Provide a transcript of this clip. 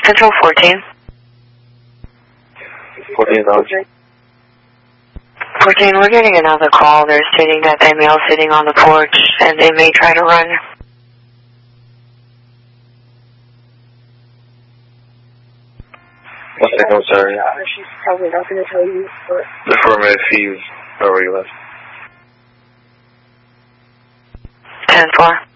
Central 14. 14 knowledge. 14, we're getting another call. They're stating that the male sitting on the porch and they may try to run. What's the notes area? She's probably not going to tell you. But... The affirmative fees are where you left. 10-4.